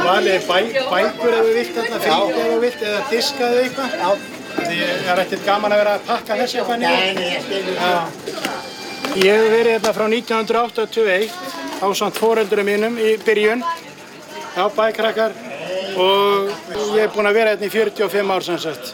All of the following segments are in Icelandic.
valið bækur ef þú vilt þarna, frík ef þú vilt, eða diskaðu eitthvað. Já. Því það ekkert gaman að vera að pakka þessu eitthvað niður. Nei, ég skilur það. Ég hef verið hérna frá 1981 ásamt foreldurum mínum í byrjun. Já, bækrakkar. Og ég hef búinn að vera hérna í 45 ár sem sagt.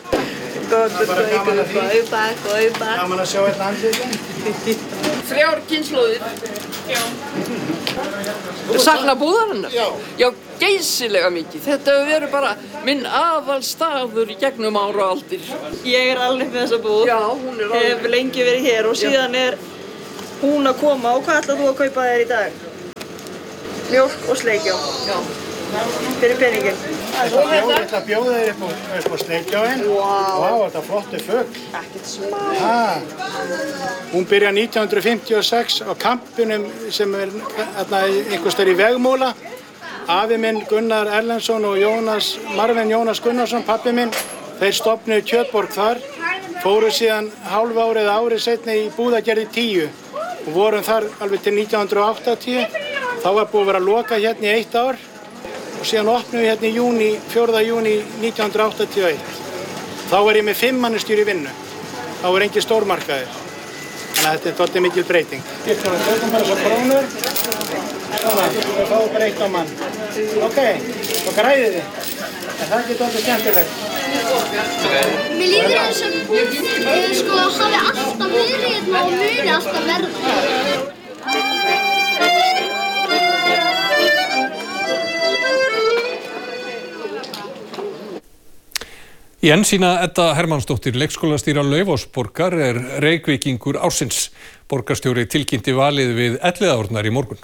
Gaman að sjá hérna andlitin. 3 kynslóðir. Já. Sakna búðarinnar? Já, geysilega mikið. Þetta hefur verið bara minn aðalstaður í gegnum ára og aldir. Ég alveg með þessa búð. Já, hún alveg. Hef lengi verið hér og síðan hún að koma. Og hvað ætlar þú að kaupa þér í dag? Mjólk og sleikjó. Já. Fyrir peningin. Ég ætla að bjóða þér upp á sleikjóin. Vá, þetta er flottu fugl. Ekkert smá. Hún byrjaði 1956 á kampinum sem einhvers staðar í Vegmúla. Afi minn Gunnar Erlendsson og Marvin Jónas Gunnarsson, pabbi minn, þeir stofnuðu Kjötborg þar, fóru síðan hálfu árið seinna í Búðagerði 10 og vorum þar alveg til 1980. Þá var búið að vera að loka hérna í 1 ár. Og síðan opnum við hérna í 4. júní 1981. Þá var ég með 5 manneskjur í vinnu. Þá var engin stórmarkaðir. Þannig að þetta er dálítið mikil breyting. Við tökum bara svo krónur. Svona, við fáum bara 1 á mann. Ok, og græðið þið. En það er ekki dálítið skemmtilegt. Mér líður eins og hafi alltaf verið hérna og muni alltaf verða. Jensína Edda Hermannsdóttir, leikskólastýra Laufásborgar, er Reykvíkingur ársins. Borgarstjóri tilkynnti valið við Elliðaárnar í morgun.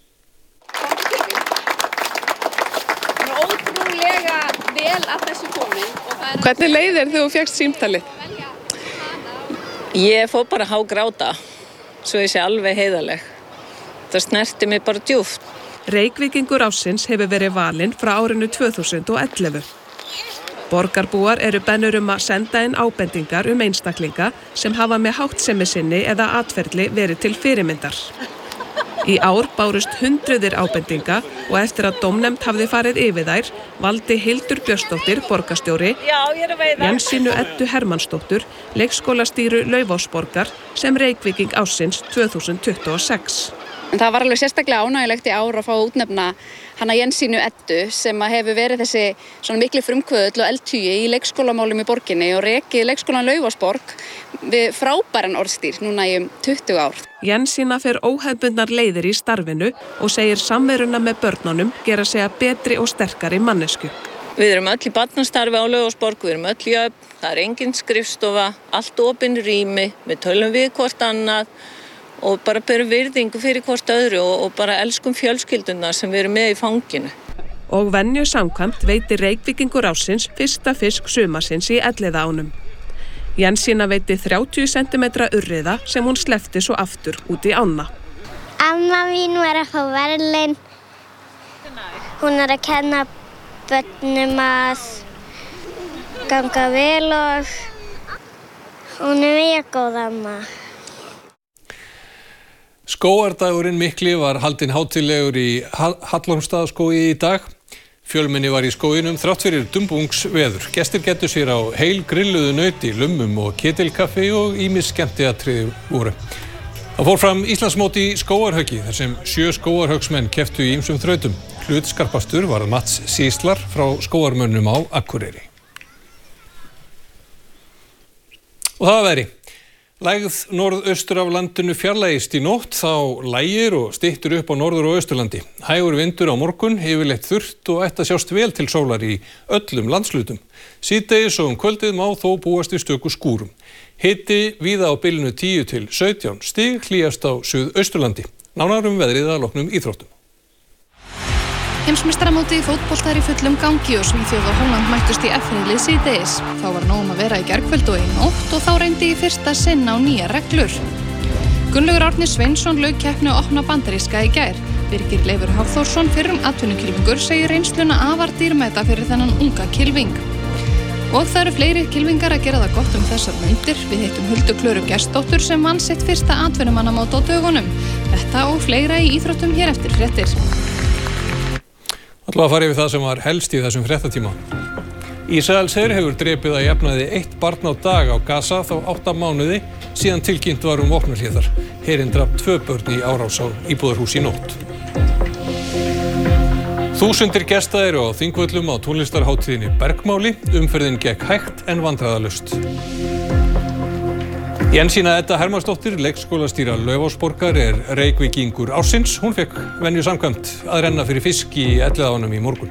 Ótrúlega vel að þessu komin. Hvernig leið þér þegar þú fékkst símtalið? Ég fór bara að hágráta, svo ég sé alveg heiðarleg. Það snerti mig bara djúpt. Reykvíkingur ársins hefur verið valinn frá árinu 2011. Borgarbúar eru bennur að senda inn ábendingar einstaklinga sem hafa með háttsemi sinni eða atferli verið til fyrirmyndar. Í ár bárust hundruðir ábendinga og eftir að dómnefnd hafði farið yfir þær, valdi Hildur Björnsdóttir, borgarstjóri, Jensínu Eddu Hermannsdóttur, leikskólastýru Laufásborgar sem Reykvíking ársins 2026. En það var alveg sérstaklega ánægjulegt í ár að fá að útnefna hana Jensínu Eddu sem hefur verið þessi svona mikli frumkvöðull og eldhugi í leikskólamálum í borginni og rekið leikskólan Laufásborg við frábæran orðstír núna í 20 ár. Jensína fer óhefbundnar leiðir í starfinu og segir samveruna með börnunum gera sig að betri og sterkari mannesku. Við erum öll í barnastarfi á Laufásborg, við erum öll jöfn, það er engin skrifstofa, allt opin rými, við tölum við hvort annað og bara berum virðingu fyrir hvort öðru og bara elskum fjölskylduna sem við erum með í fanginu. Og venju samkvæmt veitir Reykvíkingur ársins fyrsta fisk sumarsins í Elliðaánum. Jensína veitir 30 cm urriða sem hún sleppti svo aftur út í ána. Amma mín var að fá verðlaun. Hún er að kenna börnum að ganga vel og hún er mjög góð amma. Skógardagurinn mikli var haldinn hátíðlegur í Hallormsstaðaskógi í dag. Fjölmenni var í skóginum þrátt fyrir dumbungsveður. Gestir gætu sér á heil grilluðu nauti, lummum og ketilkaffi og ýmis skemmtiatriði voru. Það fór fram Íslandsmót í skógarhöggi þar sem 7 skógarhöggsmenn kepptu í ýmsum þrautum. Hlutskarpastur var Mats Síslar frá skógarmönnum á Akureyri. Og það var veðri. Lægð norðaustur af landinu fjarlægist í nótt, þá lægir og styttir upp á norður- og austurlandi. Hægur vindur á morgun, yfirleitt þurrt og ætti að sjást vel til sólar í öllum landslutum. Síðdegis og kvöldið má þó búast við stöku skúrum. Hiti víða á bilinu 10 til 17 stig, hlýjast á suðausturlandi. Nánar veðrið að loknum íþróttum. Heimsmeistaramótið í fótbolta er í fullum gangi og Svíþjóð og Holland mættust í F-riðli síðdegis. Þá var nóg að vera í gærkvöld og í nótt og þá reyndi í fyrsta sinn á nýjar reglur. Gunnlaugur Árni Sveinsson lauk keppni á opna bandaríska í gær. Birgir Leifur Hafþórsson, fyrrum atvinnukylfingur, segir reynsluna afar dýrmæta fyrir þennan unga kylfing. Og það eru fleiri kylfingar að gera það gott þessar mundir. Við hittum Huldu Klöru Gestsdóttur sem vann sitt fyrsta atvinnumannamót á dögunum. Þetta og fleira í íþróttum hér eftir fréttir. Ætlum að fara yfir það sem var helst í þessum fréttatíma. Ísraelsher hefur drepið að jafnaði 1 barn á dag á Gaza þá 8 mánuði síðan tilkynnt var vopnahlé þar. Herinn drap 2 börn í árás á íbúðarhús í nótt. Þúsundir gesta eru á Þingvöllum á tónlistarhátíðinni Bergmáli. Umferðin gekk hægt en vandræðalaust. Jensína Edda Hermannsdóttir, leikskólastýra Laufásborgar, Reykvíkingur ársins. Hún fekk venju samkvæmt að renna fyrir fisk í Elliðaánum í morgun.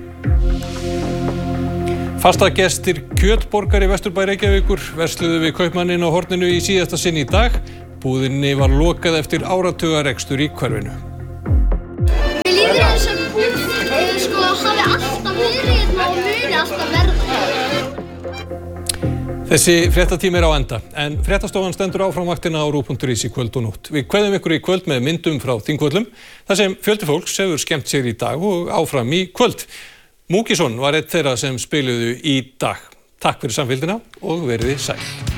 Fastagestir Kjötborgar í Vesturbæ Reykjavíkur versluðu við kaupmanninn á horninu í síðasta sinn í dag. Búðinni var lokað eftir áratugarekstur í hverfinu. Mér líður eins og hafi alltaf verið hérna og muni alltaf verða. Þessi fréttatími á enda, en fréttastofan stendur áfram vaktina á RÚV.is í kvöld og nótt. Við kveðum ykkur í kvöld með myndum frá Þingvöllum, þar sem fjöldi fólks hefur skemmt sér í dag og áfram í kvöld. Múkisson var einn þeirra sem spiluðu í dag. Takk fyrir samfylgdina og verið sæl.